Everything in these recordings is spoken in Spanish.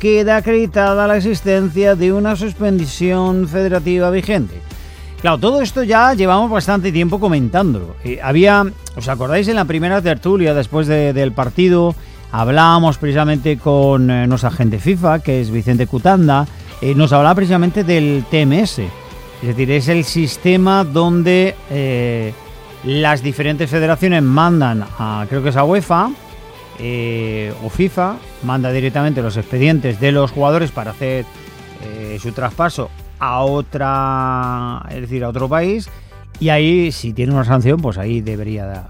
queda acreditada la existencia de una suspensión federativa vigente. Claro, todo esto ya llevamos bastante tiempo comentándolo. ¿Os acordáis en la primera tertulia después del partido? Hablábamos precisamente con nuestro agente FIFA, que es Vicente Cutanda. Nos hablaba precisamente del TMS. Es decir, es el sistema donde las diferentes federaciones mandan creo que es a UEFA o FIFA, manda directamente los expedientes de los jugadores para hacer su traspaso a otro país, y ahí si tiene una sanción, pues ahí debe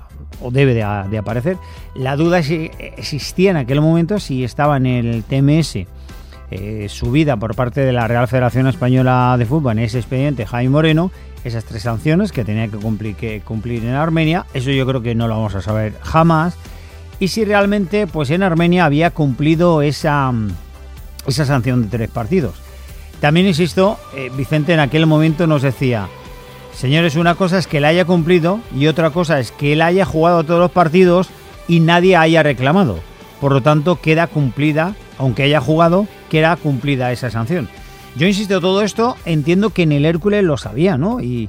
de aparecer. La duda si existía en aquel momento si estaba en el TMS subida por parte de la Real Federación Española de Fútbol en ese expediente Jaime Moreno, esas 3 sanciones que tenía que cumplir en Armenia. Eso yo creo que no lo vamos a saber jamás. Y si realmente pues en Armenia había cumplido esa sanción de 3 partidos. También, insisto, Vicente en aquel momento nos decía: señores, una cosa es que él haya cumplido y otra cosa es que él haya jugado todos los partidos y nadie haya reclamado. Por lo tanto, queda cumplida, aunque haya jugado, queda cumplida esa sanción. Yo insisto, todo esto entiendo que en el Hércules lo sabía, ¿no? Y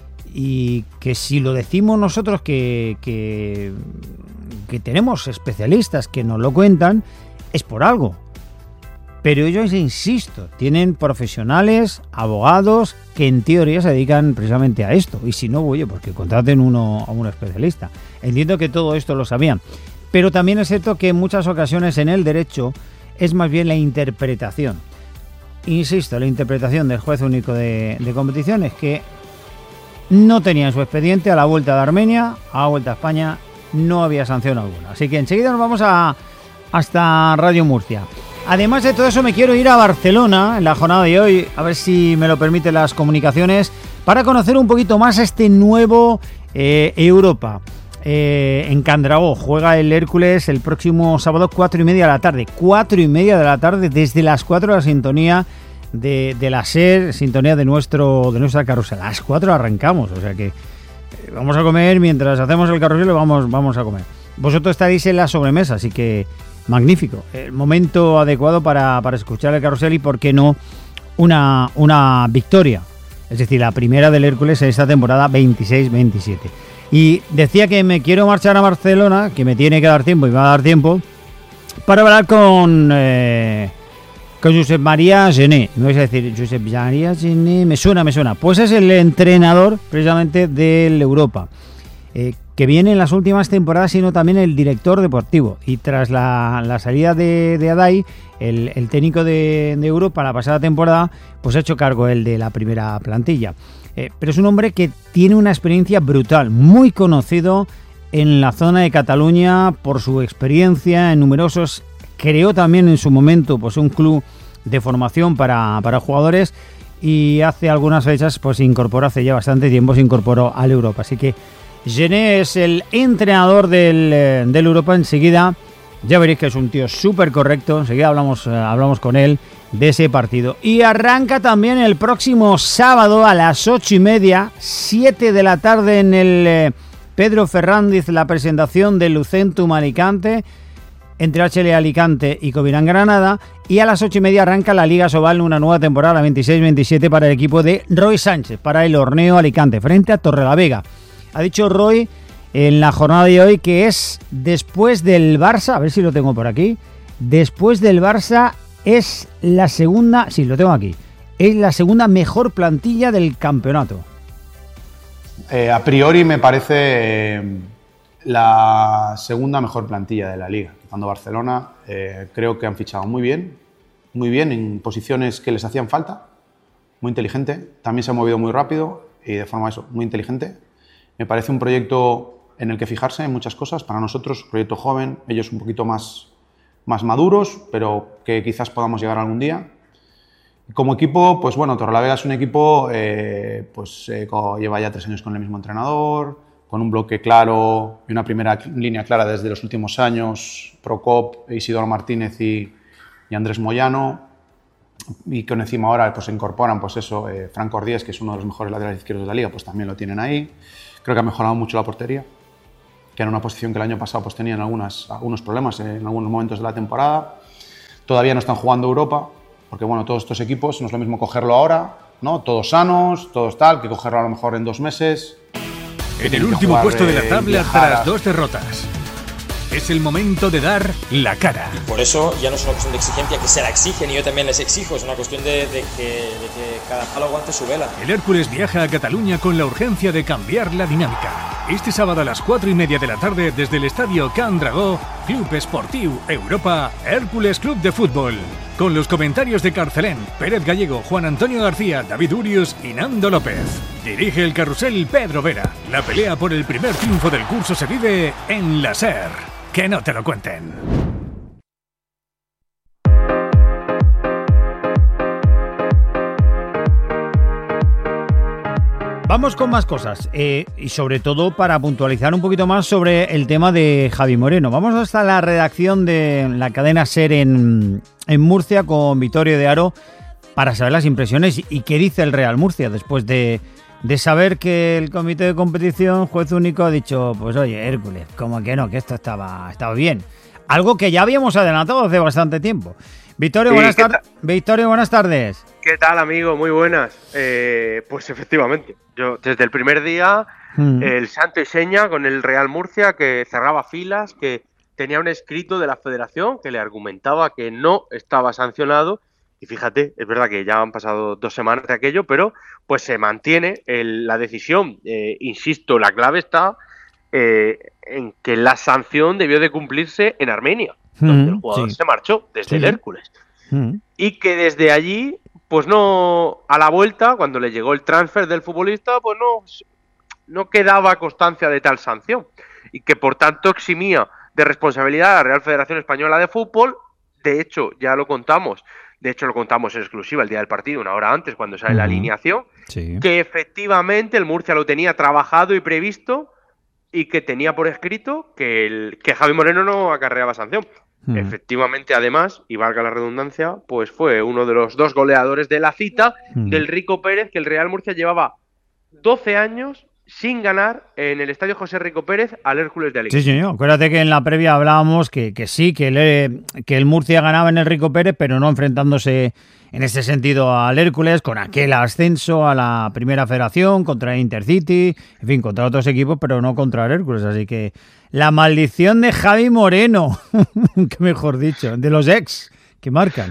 que si lo decimos nosotros que tenemos especialistas que nos lo cuentan, es por algo. Pero ellos, insisto, tienen profesionales, abogados, que en teoría se dedican precisamente a esto. Y si no, oye, porque contraten a un especialista. Entiendo que todo esto lo sabían. Pero también es cierto que en muchas ocasiones en el derecho es más bien la interpretación. Insisto, la interpretación del juez único de competiciones, que no tenía en su expediente a la vuelta de Armenia, a la vuelta a España, no había sanción alguna. Así que enseguida nos vamos hasta Radio Murcia. Además de todo eso, me quiero ir a Barcelona en la jornada de hoy, a ver si me lo permiten las comunicaciones, para conocer un poquito más este nuevo Europa. En Candraó juega el Hércules el próximo sábado, 4:30 de la tarde. 4:30 de la tarde, desde las 4 la sintonía de la SER, sintonía de nuestra carrusel. A las 4 arrancamos, o sea que vamos a comer mientras hacemos el carrusel, vamos a comer. Vosotros estaréis en la sobremesa, así que magnífico. El momento adecuado para escuchar el carrusel y, por qué no, una victoria. Es decir, la primera del Hércules en esta temporada 26-27. Y decía que me quiero marchar a Barcelona, que me tiene que dar tiempo y me va a dar tiempo, para hablar con Josep María Gené. Me vais a decir, Josep María Gené, me suena. Pues es el entrenador precisamente del Europa, que viene en las últimas temporadas, sino también el director deportivo. Y tras la salida de Adai, el técnico de Europa la pasada temporada, pues ha hecho cargo él de la primera plantilla. Pero es un hombre que tiene una experiencia brutal, muy conocido en la zona de Cataluña por su experiencia en numerosos. Creó también en su momento pues un club de formación para jugadores, y hace algunas fechas pues hace ya bastante tiempo se incorporó al Europa. Así que Gené es el entrenador del Europa. Enseguida ya veréis que es un tío súper correcto. Enseguida hablamos con él de ese partido. Y arranca también el próximo sábado a las 8:30, 7 de la tarde, en el Pedro Ferrandiz, la presentación del Lucentum Alicante, entre HL Alicante y Covirán Granada. Y a las 8:30 arranca la Liga Sobal, una nueva temporada, 26-27, para el equipo de Roy Sánchez, para el Horneo Alicante, frente a Torrelavega. Ha dicho Roy en la jornada de hoy que es después del Barça, a ver si lo tengo por aquí, después del Barça es la segunda, sí, lo tengo aquí, es la segunda mejor plantilla del campeonato. A priori me parece la segunda mejor plantilla de la liga. Quitando Barcelona, creo que han fichado muy bien en posiciones que les hacían falta, muy inteligente, también se ha movido muy rápido y de forma muy inteligente. Me parece un proyecto en el que fijarse en muchas cosas. Para nosotros, proyecto joven, ellos un poquito más maduros, pero que quizás podamos llegar algún día. Como equipo, pues bueno, Torrelavega es un equipo lleva ya 3 años con el mismo entrenador, con un bloque claro y una primera línea clara desde los últimos años, Procop, Isidoro Martínez y Andrés Moyano, y que encima ahora pues se incorporan Franco Ordíez, que es uno de los mejores laterales izquierdos de la liga, pues también lo tienen ahí. Creo que ha mejorado mucho la portería, que era una posición que el año pasado pues tenían algunos problemas en algunos momentos de la temporada. todavía no están jugando Europa, porque bueno, todos estos equipos no es lo mismo cogerlo ahora, ¿no? Todos sanos, todos tal, que cogerlo a lo mejor en 2 meses. En el último puesto de la tabla tras 2 derrotas. Es el momento de dar la cara. Y por eso ya no es una cuestión de exigencia, que se la exigen y yo también les exijo, es una cuestión de que cada palo aguante su vela. El Hércules viaja a Cataluña con la urgencia de cambiar la dinámica. Este sábado a las 4:30 de la tarde desde el estadio Can Dragó, Club Esportiu Europa, Hércules Club de Fútbol. Con los comentarios de Carcelén, Pérez Gallego, Juan Antonio García, David Urius y Nando López. Dirige el carrusel Pedro Vera. La pelea por el primer triunfo del curso se vive en la SER. Que no te lo cuenten. Vamos con más cosas y sobre todo para puntualizar un poquito más sobre el tema de Javi Moreno. Vamos hasta la redacción de la cadena SER en Murcia con Vittorio de Aro para saber las impresiones y qué dice el Real Murcia después de saber que el comité de competición, juez único, ha dicho, pues oye, Hércules, como que no, que esto estaba bien. Algo que ya habíamos adelantado hace bastante tiempo. Vittorio, sí, Vittorio, buenas tardes. ¿Qué tal, amigo? Muy buenas. Pues efectivamente, yo desde el primer día, el santo y seña con el Real Murcia, que cerraba filas, que tenía un escrito de la federación que le argumentaba que no estaba sancionado. Y fíjate, es verdad que ya han pasado 2 semanas de aquello, pero pues se mantiene la decisión. Insisto, la clave está en que la sanción debió de cumplirse en Armenia, donde el jugador se marchó desde el Hércules. Y que desde allí, pues no, a la vuelta, cuando le llegó el transfer del futbolista, pues no quedaba constancia de tal sanción. Y que por tanto eximía de responsabilidad a la Real Federación Española de Fútbol. De hecho, ya lo contamos. De hecho, lo contamos en exclusiva el día del partido, 1 hora antes, cuando sale la alineación, que efectivamente el Murcia lo tenía trabajado y previsto y que tenía por escrito que Javi Moreno no acarreaba sanción. Efectivamente, además, y valga la redundancia, pues fue uno de los 2 goleadores de la cita del Rico Pérez, que el Real Murcia llevaba 12 años sin ganar en el estadio José Rico Pérez al Hércules de Alicante. Sí, señor. Acuérdate que en la previa hablábamos que sí, que el Murcia ganaba en el Rico Pérez, pero no enfrentándose en ese sentido al Hércules, con aquel ascenso a la Primera Federación, contra el Intercity, en fin, contra otros equipos, pero no contra el Hércules. Así que la maldición de Javi Moreno, que mejor dicho, de los ex que marcan.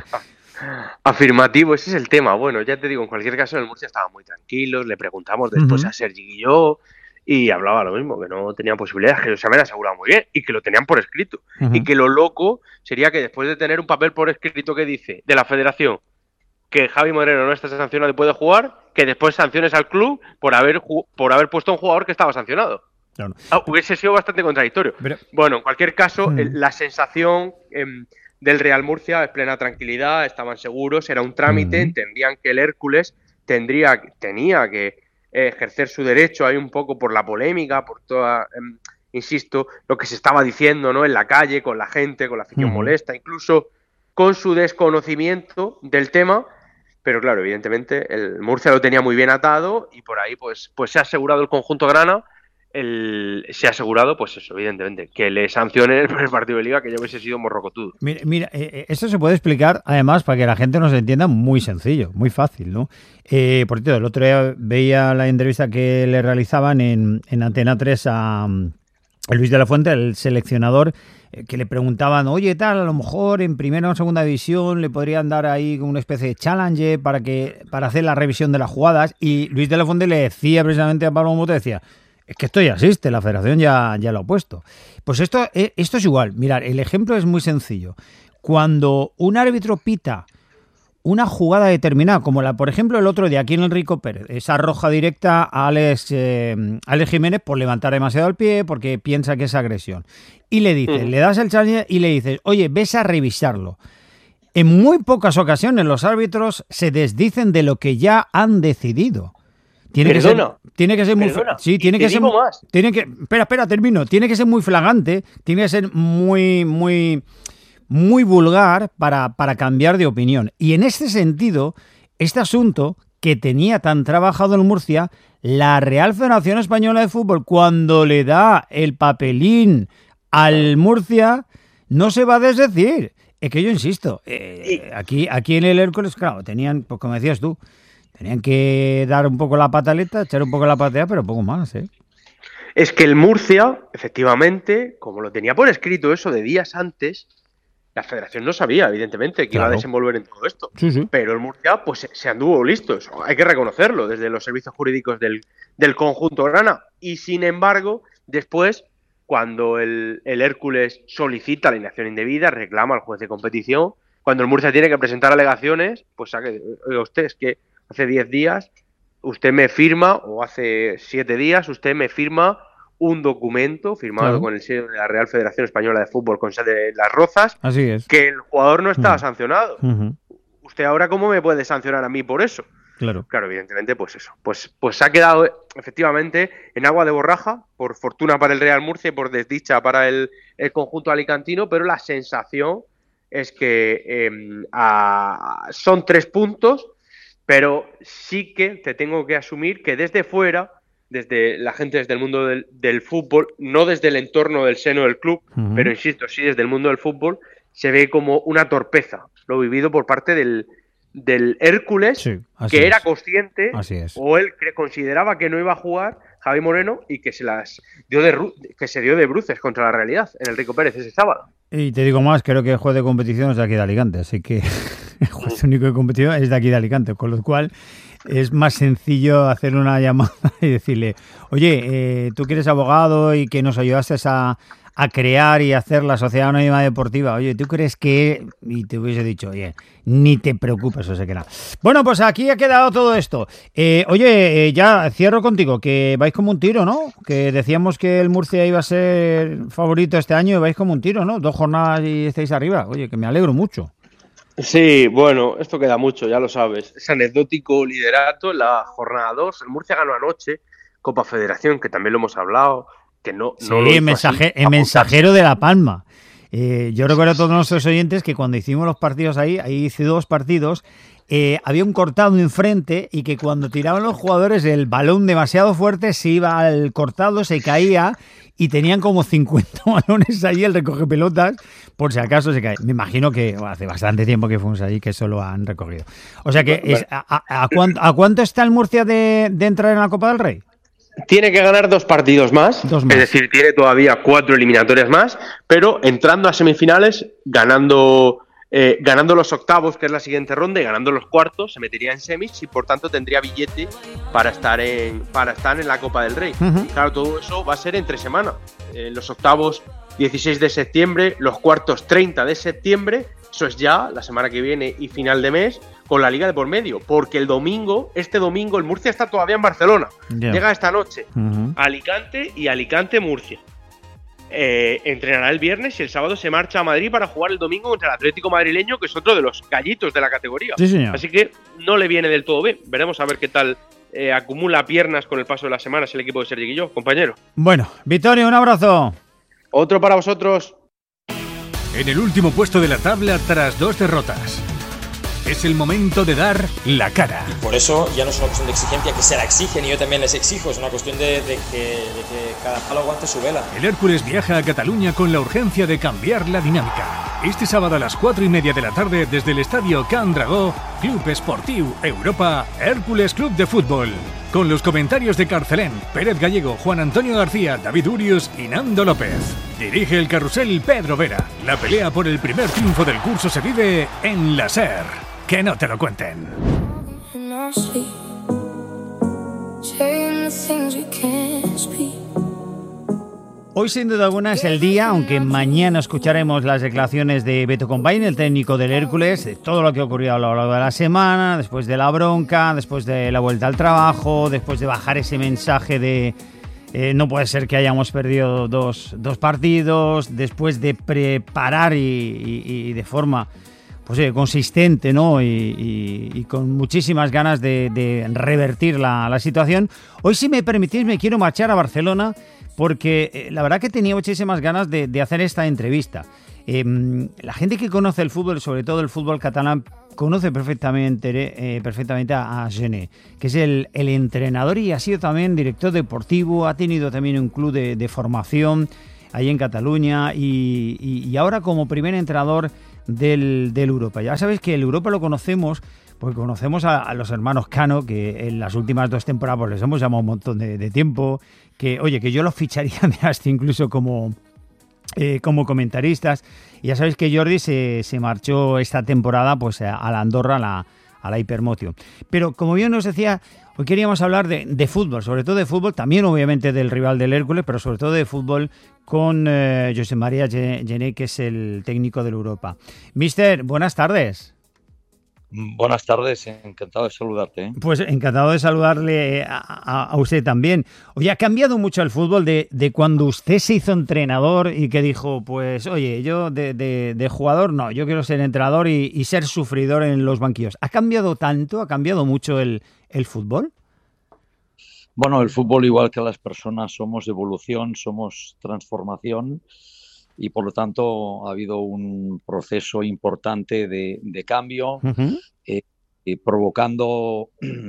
Afirmativo, ese es el tema. Bueno, ya te digo, en cualquier caso, en el Murcia estaban muy tranquilos, le preguntamos después a Sergi y yo, y hablaba lo mismo, que no tenían posibilidades, que se habían asegurado muy bien, y que lo tenían por escrito. Y que lo loco sería que después de tener un papel por escrito que dice de la federación que Javi Moreno no está sancionado y puede jugar, que después sanciones al club por haber puesto a un jugador que estaba sancionado. Claro. Hubiese sido bastante contradictorio. Pero bueno, en cualquier caso, la sensación del Real Murcia es plena tranquilidad, estaban seguros, era un trámite, entendían que el Hércules tenía que ejercer su derecho ahí un poco por la polémica, por toda, insisto, lo que se estaba diciendo, ¿no?, en la calle, con la gente, con la afición molesta, incluso con su desconocimiento del tema. Pero claro, evidentemente el Murcia lo tenía muy bien atado y por ahí pues se ha asegurado el conjunto grana, se ha asegurado, pues eso, evidentemente, que le sancionen el primer partido de Liga, que ya hubiese sido morrocotudo. Mira, esto se puede explicar, además, para que la gente nos entienda, muy sencillo, muy fácil, ¿no? Por cierto, el otro día veía la entrevista que le realizaban en Antena 3 a Luis de la Fuente, el seleccionador, que le preguntaban, oye, tal, a lo mejor en primera o segunda división le podrían dar ahí una especie de challenge para hacer la revisión de las jugadas, y Luis de la Fuente le decía precisamente a Pablo Moto, decía, es que esto ya existe, la federación ya lo ha puesto. Pues esto es igual. Mirad, el ejemplo es muy sencillo. Cuando un árbitro pita una jugada determinada, como por ejemplo el otro día aquí en el Rico Pérez, esa roja directa a Alex Jiménez por levantar demasiado el pie porque piensa que es agresión, y le dices, le das el challenge y le dices, oye, ves a revisarlo. En muy pocas ocasiones los árbitros se desdicen de lo que ya han decidido. Tiene que ser muy sí, tiene que ser más. Termino. Tiene que ser muy flagrante, tiene que ser muy vulgar para cambiar de opinión. Y en este sentido, este asunto que tenía tan trabajado en Murcia, la Real Federación Española de Fútbol, cuando le da el papelín al Murcia, no se va a desdecir. Es que yo insisto, aquí en el Hércules, claro, tenían, pues como decías tú, tenían que dar un poco la pataleta, echar un poco la patea, pero poco más, ¿eh? Es que el Murcia, efectivamente, como lo tenía por escrito eso de días antes, la federación no sabía, evidentemente, que iba a desenvolver en todo esto. Sí. Pero el Murcia, pues se anduvo listo, eso hay que reconocerlo, desde los servicios jurídicos del conjunto grana. Y sin embargo, después, cuando el Hércules solicita la alineación indebida, reclama al juez de competición, cuando el Murcia tiene que presentar alegaciones, pues saque, oiga usted, es que hace 10 días usted me firma, o hace 7 días usted me firma un documento firmado con el sello de la Real Federación Española de Fútbol con sede en Las Rozas, así es, que el jugador no estaba sancionado. ¿Usted ahora cómo me puede sancionar a mí por eso? Claro, evidentemente, pues eso. Pues se ha quedado efectivamente en agua de borraja, por fortuna para el Real Murcia y por desdicha para el conjunto alicantino, pero la sensación es que son 3 puntos, pero sí que te tengo que asumir que desde fuera, desde la gente, desde el mundo del fútbol, no desde el entorno del seno del club, pero insisto, sí desde el mundo del fútbol, se ve como una torpeza lo vivido por parte del Hércules, que era consciente, o él consideraba que no iba a jugar Javi Moreno y que se dio de bruces contra la realidad en el Rico Pérez ese sábado. Y te digo más, creo que el juez de competición es de aquí de Alicante, así que el juez único de competición es de aquí de Alicante, con lo cual es más sencillo hacer una llamada y decirle, oye, tú que eres abogado y que nos ayudaste a crear y hacer la Sociedad Anónima Deportiva, oye, ¿tú crees que...? Y te hubiese dicho, oye, ni te preocupes, o sea que nada. Bueno, pues aquí ha quedado todo esto. Oye, ya cierro contigo, que vais como un tiro, ¿no? Que decíamos que el Murcia iba a ser favorito este año y vais como un tiro, ¿no? 2 jornadas y estáis arriba. Oye, que me alegro mucho. Sí, bueno, esto queda mucho, ya lo sabes. Es anecdótico liderato en la jornada 2. El Murcia ganó anoche, Copa Federación, que también lo hemos hablado, que no el mensajero de La Palma. Yo recuerdo a todos nuestros oyentes que cuando hicimos los partidos ahí hice 2 partidos, había un cortado enfrente y que cuando tiraban los jugadores el balón demasiado fuerte se iba al cortado, se caía y tenían como 50 balones ahí el recoge pelotas por si acaso se cae. Me imagino que hace bastante tiempo que fuimos allí que eso lo han recogido. O sea que ¿a cuánto está el Murcia de entrar en la Copa del Rey? Tiene que ganar 2 partidos más, es decir, tiene todavía 4 eliminatorias más, pero entrando a semifinales, ganando los octavos, que es la siguiente ronda, y ganando los cuartos, se metería en semis y por tanto tendría billete para estar en la Copa del Rey. Claro, todo eso va a ser entre semana. Los octavos 16 de septiembre, los cuartos 30 de septiembre, eso es ya la semana que viene y final de mes, con la Liga de por medio, porque este domingo, el Murcia está todavía en Barcelona. Llega esta noche Alicante y Alicante-Murcia. Entrenará el viernes y el sábado se marcha a Madrid para jugar el domingo contra el Atlético madrileño, que es otro de los gallitos de la categoría. Sí, señor. Así que no le viene del todo bien. Veremos a ver qué tal acumula piernas con el paso de las semanas el equipo de Sergi Guilló, compañero. Bueno, Vittorio, un abrazo. Otro para vosotros. En el último puesto de la tabla tras 2 derrotas. Es el momento de dar la cara. Y por eso ya no es una cuestión de exigencia, que se la exigen y yo también les exijo, es una cuestión de que cada palo aguante su vela. El Hércules viaja a Cataluña con la urgencia de cambiar la dinámica. Este sábado a las 4:30 de la tarde desde el estadio Can Dragó, Club Esportiu Europa, Hércules Club de Fútbol. Con los comentarios de Carcelén, Pérez Gallego, Juan Antonio García, David Urius y Nando López. Dirige el carrusel Pedro Vera. La pelea por el primer triunfo del curso se vive en la SER. Que no te lo cuenten. Hoy sin duda alguna es el día, aunque mañana escucharemos las declaraciones de Beto Combain, el técnico del Hércules, de todo lo que ha ocurrido a lo largo de la semana, después de la bronca, después de la vuelta al trabajo, después de bajar ese mensaje de no puede ser que hayamos perdido dos partidos, después de preparar y de forma consistente, ¿no? Y con muchísimas ganas de revertir la situación. Hoy, si me permitís, me quiero marchar a Barcelona porque la verdad que tenía muchísimas ganas de hacer esta entrevista. La gente que conoce el fútbol, sobre todo el fútbol catalán, conoce perfectamente a Gené, que es el entrenador y ha sido también director deportivo, ha tenido también un club de formación ahí en Cataluña y ahora como primer entrenador del Europa. Ya sabéis que el Europa lo conocemos porque conocemos a los hermanos Cano, que en las últimas 2 temporadas pues les hemos llamado un montón de tiempo, que oye, que yo los ficharía hasta incluso como comentaristas. Y ya sabéis que Jordi se marchó esta temporada pues a la Andorra, a la Hypermotion. Pero como bien nos decía, hoy queríamos hablar de fútbol, sobre todo de fútbol, también obviamente del rival del Hércules, pero sobre todo de fútbol con Josep María Gené, que es el técnico del Europa. Mister, buenas tardes. Buenas tardes, encantado de saludarte. Pues encantado de saludarle a usted también. Oye, ha cambiado mucho el fútbol de cuando usted se hizo entrenador y que dijo, pues oye, yo de jugador no, yo quiero ser entrenador y ser sufridor en los banquillos. ¿Ha cambiado tanto, ha cambiado mucho el fútbol? Bueno, el fútbol, igual que las personas, somos evolución, somos transformación. Y por lo tanto ha habido un proceso importante de cambio, provocando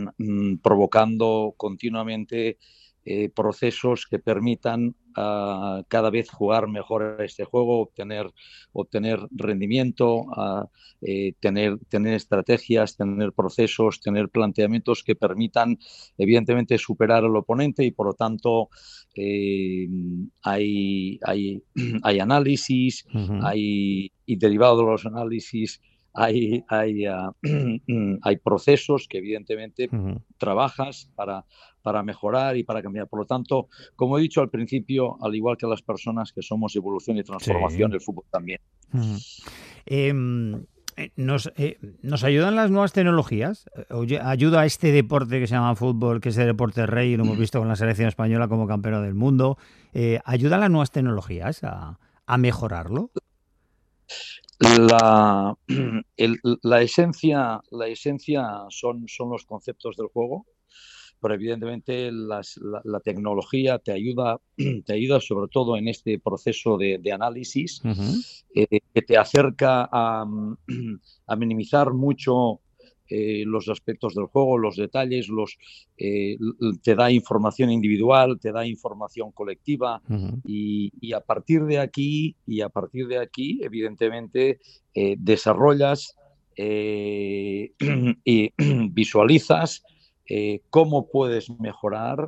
continuamente procesos que permitan cada vez jugar mejor a este juego, obtener rendimiento, tener estrategias, tener procesos, tener planteamientos que permitan evidentemente superar al oponente y por lo tanto hay análisis, y derivado de los análisis hay procesos que evidentemente trabajas para mejorar y para cambiar. Por lo tanto, como he dicho al principio, al igual que las personas que somos evolución y transformación, el fútbol también. ¿Nos ayudan las nuevas tecnologías? ¿Ayuda a este deporte que se llama fútbol, que es el deporte rey, y lo hemos visto con la selección española como campeona del mundo? ¿Ayudan las nuevas tecnologías a mejorarlo? La esencia son los conceptos del juego, pero evidentemente la tecnología te ayuda sobre todo en este proceso de análisis, que te acerca a minimizar mucho los aspectos del juego, los detalles, te da información individual, te da información colectiva y a partir de aquí, evidentemente, desarrollas y visualizas cómo puedes mejorar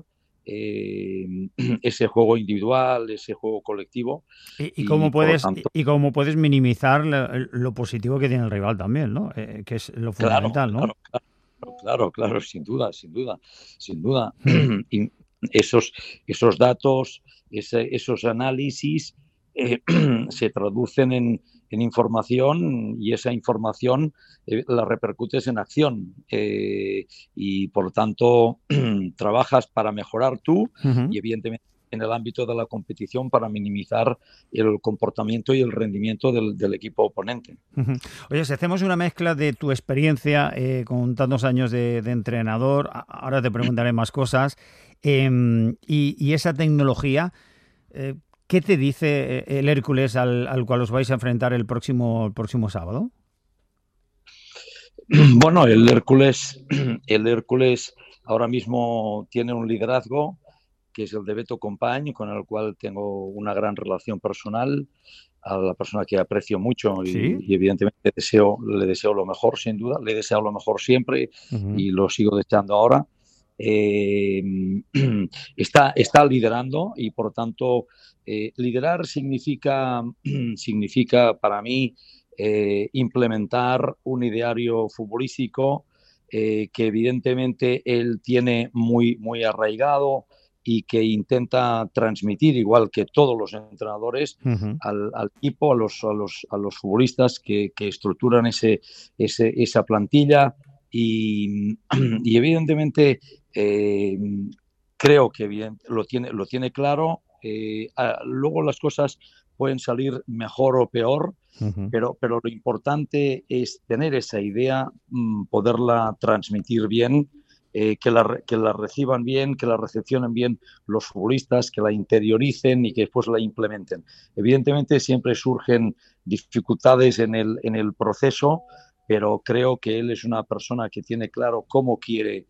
ese juego individual, ese juego colectivo. Y cómo puedes minimizar lo positivo que tiene el rival también, ¿no? Que es lo fundamental, ¿no? Claro, sin duda. Y esos datos, esos análisis se traducen en información y esa información la repercutes en acción y por lo tanto trabajas para mejorar tú y evidentemente en el ámbito de la competición para minimizar el comportamiento y el rendimiento del equipo oponente. Oye, si hacemos una mezcla de tu experiencia con tantos años de entrenador, ahora te preguntaré más cosas, y esa tecnología, ¿qué te dice el Hércules al cual os vais a enfrentar el próximo sábado? Bueno, el Hércules ahora mismo tiene un liderazgo que es el de Beto Compañ, con el cual tengo una gran relación personal, a la persona que aprecio mucho y evidentemente le deseo lo mejor, sin duda, le deseo lo mejor siempre y lo sigo deseando ahora. Está liderando y por tanto liderar significa para mí implementar un ideario futbolístico que evidentemente él tiene muy, muy arraigado y que intenta transmitir, igual que todos los entrenadores, al equipo, a los futbolistas que estructuran esa plantilla y evidentemente creo que lo tiene claro. Luego las cosas pueden salir mejor o peor, pero lo importante es tener esa idea, poderla transmitir bien, que la reciban bien, que la recepcionen bien los futbolistas, que la interioricen y que después la implementen. Evidentemente siempre surgen dificultades en el proceso, pero creo que él es una persona que tiene claro cómo quiere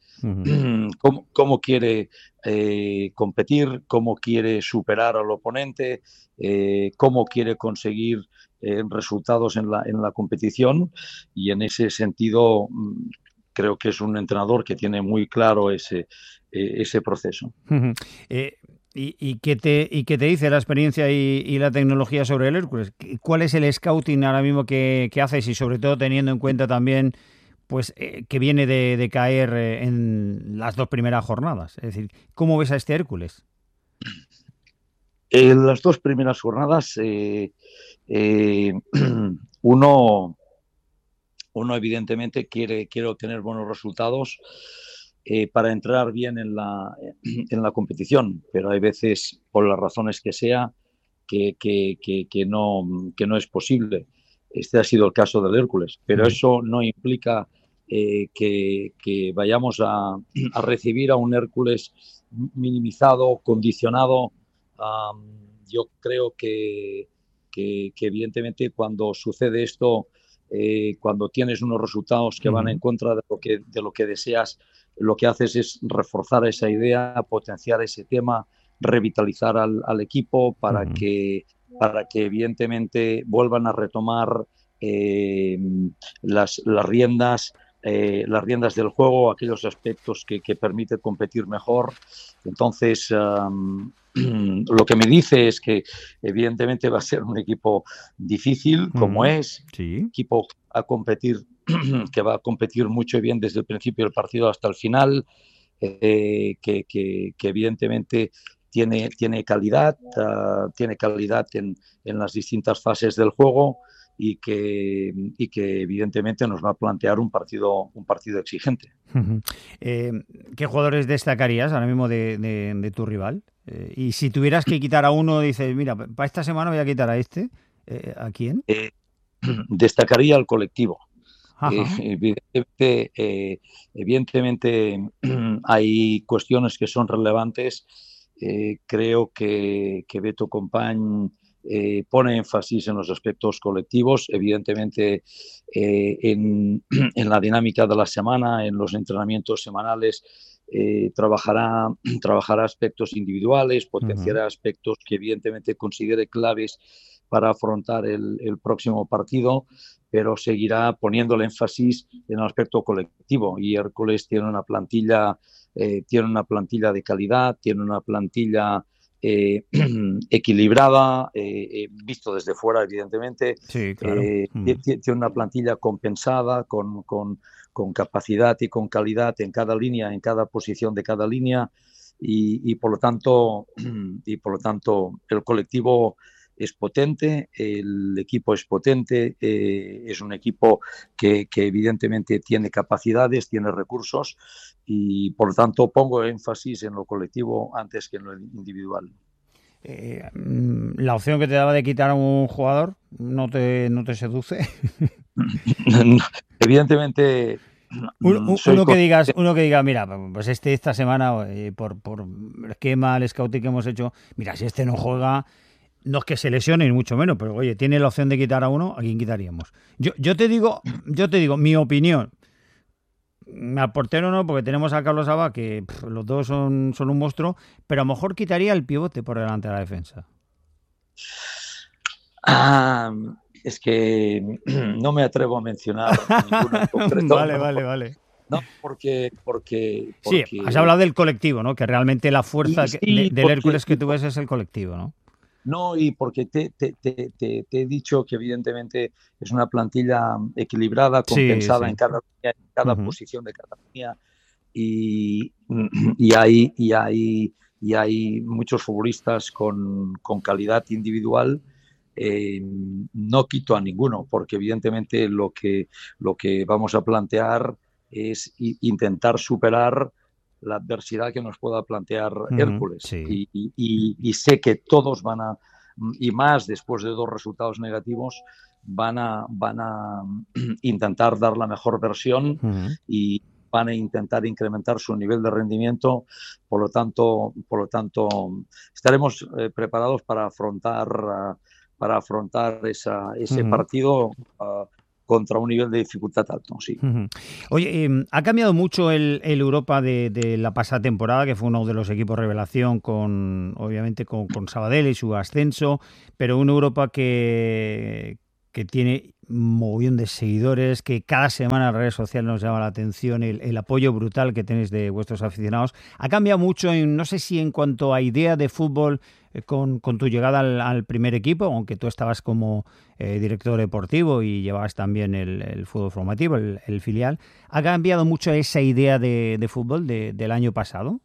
competir, cómo quiere superar al oponente, cómo quiere conseguir resultados en la competición, y en ese sentido creo que es un entrenador que tiene muy claro ese proceso. ¿Y qué te dice la experiencia y la tecnología sobre el Hércules? ¿Cuál es el scouting ahora mismo que haces, y sobre todo teniendo en cuenta también pues que viene de caer en las 2 primeras jornadas? Es decir, ¿cómo ves a este Hércules? En las 2 primeras jornadas, uno evidentemente quiere obtener buenos resultados para entrar bien en la competición, pero hay veces, por las razones que sea, que no es posible. Este ha sido el caso del Hércules, pero eso no implica que vayamos a recibir a un Hércules minimizado, condicionado. Yo creo que evidentemente cuando sucede esto, cuando tienes unos resultados que van en contra de lo que deseas, lo que haces es reforzar esa idea, potenciar ese tema, revitalizar al equipo para que evidentemente vuelvan a retomar las riendas del juego, aquellos aspectos que permiten competir mejor. Entonces, lo que me dice es que evidentemente va a ser un equipo difícil, como es, un equipo que va a competir mucho y bien desde el principio del partido hasta el final, que evidentemente tiene calidad, en las distintas fases del juego, y que evidentemente nos va a plantear un partido exigente. ¿Qué jugadores destacarías ahora mismo de tu rival? Y si tuvieras que quitar a uno, dices, mira, para esta semana voy a quitar a este, ¿a quién? Destacaría al colectivo. Evidentemente hay cuestiones que son relevantes. Creo que Beto Company pone énfasis en los aspectos colectivos. Evidentemente, en la dinámica de la semana, en los entrenamientos semanales, trabajará aspectos individuales, potenciará aspectos que evidentemente considere claves para afrontar el próximo partido, pero seguirá poniendo el énfasis en el aspecto colectivo. Y Hércules tiene una plantilla de calidad, tiene una plantilla equilibrada, visto desde fuera, evidentemente. Sí, claro. Tiene una plantilla compensada, con capacidad y con calidad en cada línea, en cada posición de cada línea, y por lo tanto el colectivo es potente, el equipo es potente, es un equipo que evidentemente tiene capacidades, tiene recursos, y por lo tanto pongo énfasis en lo colectivo antes que en lo individual. ¿La opción que te daba de quitar a un jugador no te seduce? Evidentemente... Uno que diga, mira, pues esta semana, por el esquema, el scouting que hemos hecho, mira, si este no juega... No es que se lesione ni mucho menos, pero oye, tiene la opción de quitar a uno, ¿a quién quitaríamos? Yo te digo, mi opinión. Al portero no, porque tenemos a Carlos Abad, que los dos son un monstruo, pero a lo mejor quitaría el pivote por delante de la defensa. Es que no me atrevo a mencionar ninguno en concreto. Vale. No, porque... Sí, has hablado del colectivo, ¿no? Que realmente la fuerza del Hércules que tú ves es el colectivo, ¿no? No, y porque te he dicho que evidentemente es una plantilla equilibrada, compensada en cada posición de cada línea, y hay muchos futbolistas con calidad individual. No quito a ninguno, porque evidentemente lo que vamos a plantear es intentar superar la adversidad que nos pueda plantear Hércules. Sí. Y sé que todos van a, y más después de 2 resultados negativos, van a intentar dar la mejor versión y van a intentar incrementar su nivel de rendimiento. Por lo tanto estaremos preparados para afrontar ese partido contra un nivel de dificultad alto, sí. Oye, ha cambiado mucho el Europa de la pasada temporada, que fue uno de los equipos revelación, obviamente con Sabadell y su ascenso, pero una Europa que que tiene un mogollón de seguidores, que cada semana en redes sociales nos llama la atención el apoyo brutal que tenéis de vuestros aficionados. Ha cambiado mucho, no sé si en cuanto a idea de fútbol con tu llegada al primer equipo, aunque tú estabas como director deportivo y llevabas también el fútbol formativo, el filial. ¿Ha cambiado mucho esa idea de fútbol del año pasado?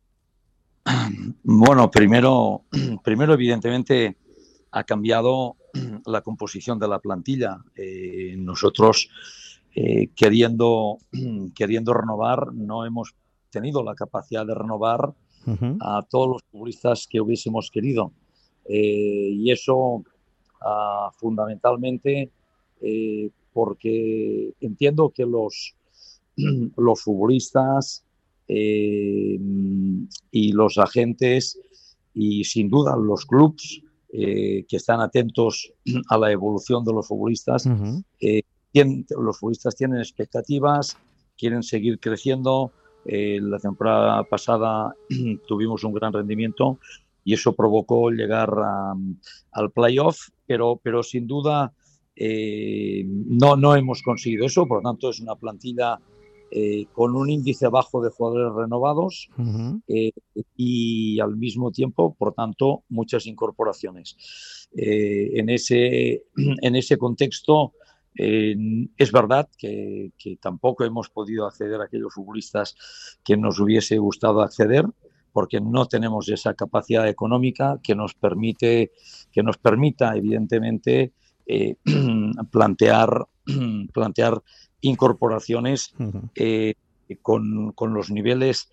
Bueno, primero evidentemente ha cambiado la composición de la plantilla. Nosotros, queriendo renovar, no hemos tenido la capacidad de renovar a todos los futbolistas que hubiésemos querido. Y eso fundamentalmente porque entiendo que los futbolistas y los agentes y sin duda los clubs que están atentos a la evolución de los futbolistas, los futbolistas tienen expectativas, quieren seguir creciendo. La temporada pasada tuvimos un gran rendimiento y eso provocó llegar al playoff, pero sin duda no hemos conseguido eso. Por lo tanto, es una plantilla con un índice bajo de jugadores renovados y al mismo tiempo, por tanto, muchas incorporaciones. En ese contexto, es verdad que tampoco hemos podido acceder a aquellos futbolistas que nos hubiese gustado acceder, porque no tenemos esa capacidad económica que nos permita, evidentemente, plantear incorporaciones con los niveles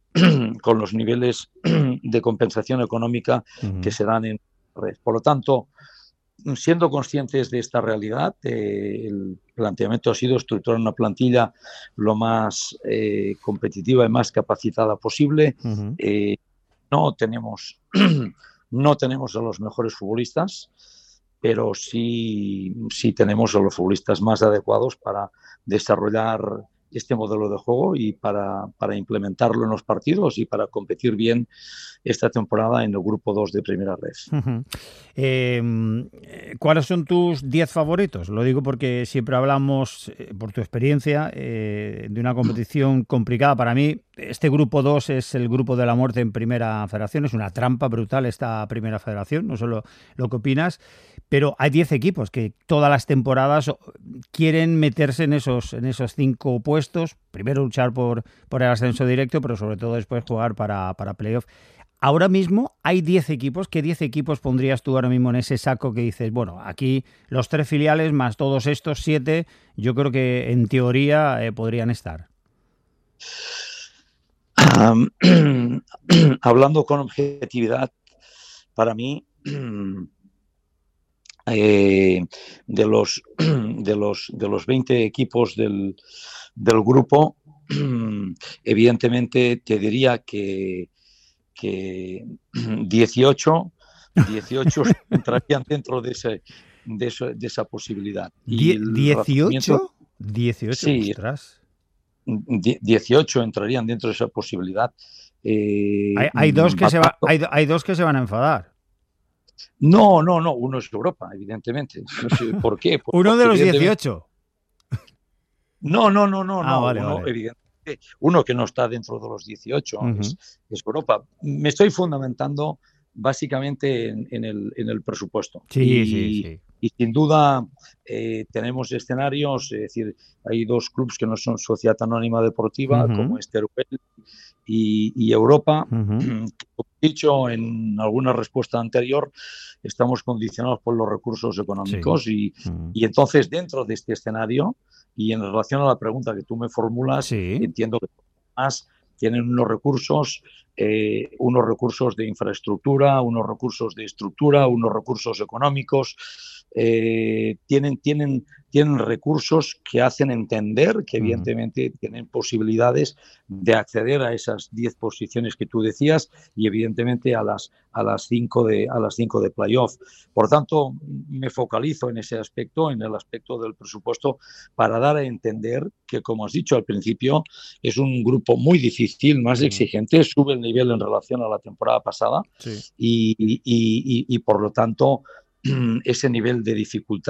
de compensación económica que se dan en red. Por lo tanto, siendo conscientes de esta realidad, el planteamiento ha sido estructurar una plantilla lo más competitiva y más capacitada posible. No tenemos a los mejores futbolistas, pero sí tenemos a los futbolistas más adecuados para desarrollar este modelo de juego y para implementarlo en los partidos y para competir bien esta temporada en el grupo 2 de Primera Red. ¿Cuáles son tus 10 favoritos? Lo digo porque siempre hablamos, por tu experiencia, de una competición complicada. Para mí, este grupo 2 es el grupo de la muerte en Primera Federación. Es una trampa brutal esta Primera Federación, no solo lo que opinas, pero hay 10 equipos que todas las temporadas quieren meterse en esos 5 puestos. Primero luchar por el ascenso directo, pero sobre todo después jugar para playoff. Ahora mismo hay 10 equipos. ¿Qué 10 equipos pondrías tú ahora mismo en ese saco que dices, bueno, aquí los 3 filiales más todos estos 7, yo creo que en teoría podrían estar? Hablando con objetividad, para mí, de los 20 equipos del grupo, evidentemente te diría que 18 entrarían dentro de esa posibilidad. Y ¿18? Sí, ostras. 18 entrarían dentro de esa posibilidad. Hay dos que se van a enfadar. No, uno es Europa, evidentemente. ¿Por qué? ¿Uno de los 18? No. Vale. Evidentemente, uno que no está dentro de los 18 es Europa. Me estoy fundamentando básicamente en el presupuesto. Sí. Y sin duda tenemos escenarios, es decir, hay 2 clubes que no son Sociedad Anónima Deportiva, como es Teruel y Europa. Como he dicho en alguna respuesta anterior, estamos condicionados por los recursos económicos y entonces dentro de este escenario y en relación a la pregunta que tú me formulas, entiendo que más tienen unos recursos de infraestructura, unos recursos de estructura, unos recursos económicos, tienen recursos que hacen entender que evidentemente tienen posibilidades de acceder a esas 10 posiciones que tú decías y evidentemente a las 5 de playoff. Por tanto, me focalizo en ese aspecto, en el aspecto del presupuesto, para dar a entender que, como has dicho al principio, es un grupo muy difícil, más exigente, sube el nivel en relación a la temporada pasada y por lo tanto ese nivel de dificultad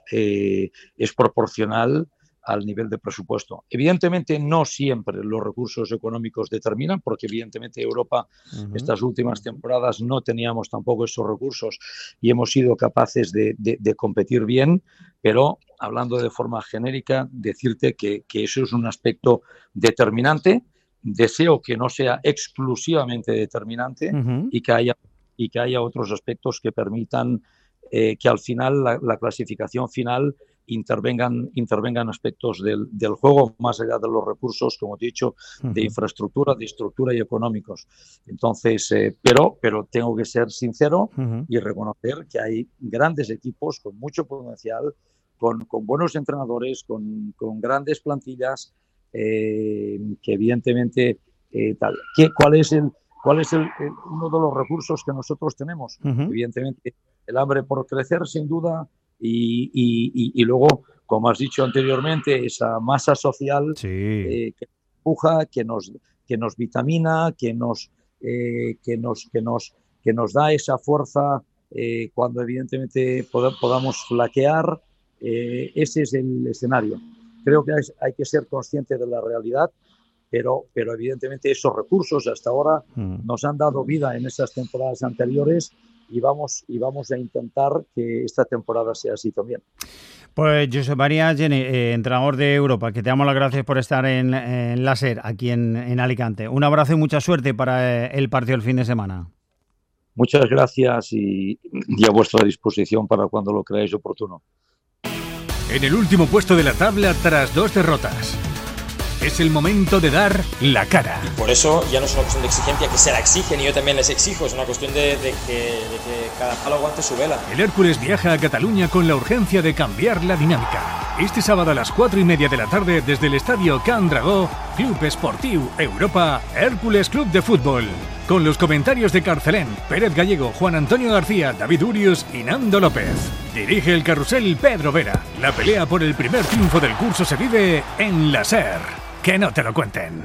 es proporcional al nivel de presupuesto. Evidentemente, no siempre los recursos económicos determinan, porque evidentemente Europa, estas últimas temporadas no teníamos tampoco esos recursos y hemos sido capaces de competir bien, pero hablando de forma genérica, decirte que eso es un aspecto determinante. Deseo que no sea exclusivamente determinante y que haya otros aspectos que permitan que al final la clasificación final intervengan aspectos del juego más allá de los recursos, como te he dicho, de infraestructura, de estructura y económicos. Entonces, pero tengo que ser sincero y reconocer que hay grandes equipos con mucho potencial, con buenos entrenadores, con grandes plantillas, que evidentemente ¿cuál es uno de los recursos que nosotros tenemos? Evidentemente el hambre por crecer, sin duda, y luego, como has dicho anteriormente, esa masa social que empuja, que nos vitamina, que nos da esa fuerza cuando evidentemente podamos flaquear. Ese es el escenario. Creo que hay que ser consciente de la realidad, pero evidentemente esos recursos hasta ahora nos han dado vida en esas temporadas anteriores y vamos a intentar que esta temporada sea así también. Pues Josep María Geni, entrenador de Europa, que te damos las gracias por estar en la SER, aquí en Alicante. Un abrazo y mucha suerte para el partido del fin de semana. Muchas gracias y a vuestra disposición para cuando lo creáis oportuno. En el último puesto de la tabla tras 2 derrotas. Es el momento de dar la cara. Y por eso ya no es una cuestión de exigencia, que se la exigen y yo también les exijo, es una cuestión de que cada palo aguante su vela. El Hércules viaja a Cataluña con la urgencia de cambiar la dinámica. Este sábado a las 4:30 de la tarde desde el estadio Can Dragó, Club Esportiu Europa, Hércules Club de Fútbol. Con los comentarios de Carcelén, Pérez Gallego, Juan Antonio García, David Urius y Nando López. Dirige el carrusel Pedro Vera. La pelea por el primer triunfo del curso se vive en la SER. Que no te lo cuenten.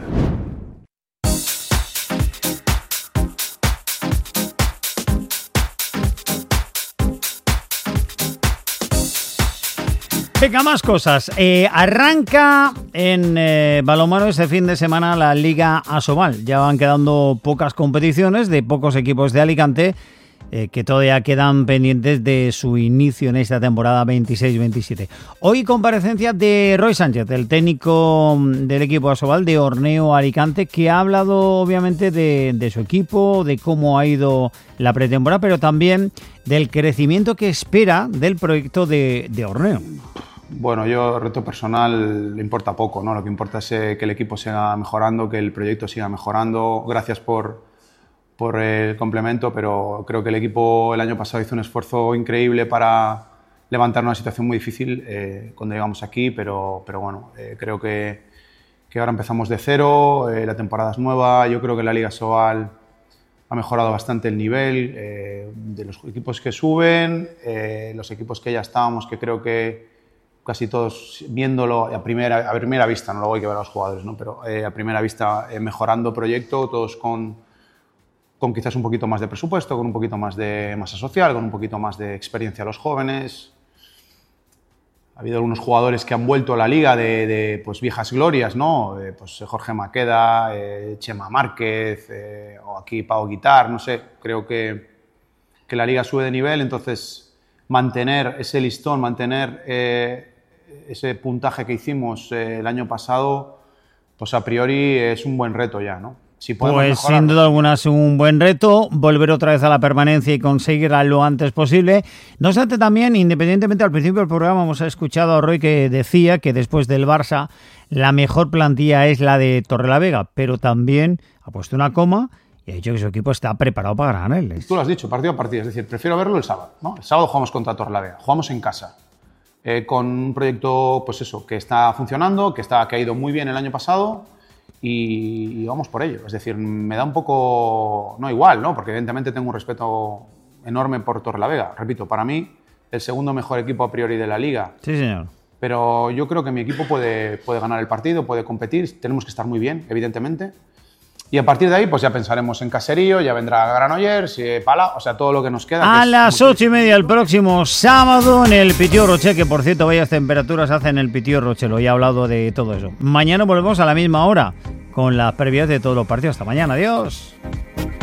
Venga, más cosas. Arranca en balonmano este fin de semana la Liga Asobal. Ya van quedando pocas competiciones de pocos equipos de Alicante que todavía quedan pendientes de su inicio en esta temporada 26-27. Hoy comparecencia de Roy Sánchez, el técnico del equipo Asobal de Orneo Alicante, que ha hablado obviamente de su equipo, de cómo ha ido la pretemporada, pero también del crecimiento que espera del proyecto de Orneo. Bueno, yo, reto personal, le importa poco, ¿no? Lo que importa es que el equipo siga mejorando, que el proyecto siga mejorando. Gracias por el complemento, pero creo que el equipo el año pasado hizo un esfuerzo increíble para levantar una situación muy difícil cuando llegamos aquí, pero bueno, creo que ahora empezamos de cero, la temporada es nueva, yo creo que la Liga Asobal ha mejorado bastante el nivel de los equipos que suben, los equipos que ya estábamos, que creo que casi todos viéndolo a primera vista, no luego hay que ver a los jugadores, ¿no? Pero a primera vista mejorando proyecto, todos con quizás un poquito más de presupuesto, con un poquito más de masa social, con un poquito más de experiencia a los jóvenes. Ha habido algunos jugadores que han vuelto a la liga de pues, viejas glorias, ¿no? Pues Jorge Maqueda, Chema Márquez, o aquí Pau Guitar, no sé. Creo que la liga sube de nivel, entonces mantener ese listón, mantener ese puntaje que hicimos el año pasado, pues a priori es un buen reto ya, ¿no? Si pues mejorar, sin duda alguna es un buen reto volver otra vez a la permanencia y conseguirla lo antes posible. No obstante, también, independientemente, al principio del programa hemos escuchado a Roy que decía que después del Barça la mejor plantilla es la de Torrelavega, pero también ha puesto una coma y ha dicho que su equipo está preparado para ganarles. Tú lo has dicho, partido a partido, es decir, prefiero verlo el sábado, ¿no? El sábado jugamos contra Torrelavega, jugamos en casa, con un proyecto, pues eso, que está funcionando, que ha ido muy bien el año pasado. Y vamos por ello, es decir, me da un poco, no igual, ¿no? Porque evidentemente tengo un respeto enorme por Torrelavega. Repito, para mí, el segundo mejor equipo a priori de la liga. Sí, señor. Pero yo creo que mi equipo puede ganar el partido, puede competir, tenemos que estar muy bien, evidentemente. Y a partir de ahí, pues ya pensaremos en Caserío, ya vendrá Granollers, Palau, o sea, todo lo que nos queda. A las 8:30 el próximo sábado en el Pitió Rocher, que por cierto, vayas temperaturas hacen el Pitió Rocher, lo he hablado de todo eso. Mañana volvemos a la misma hora con las previas de todos los partidos. Hasta mañana, adiós.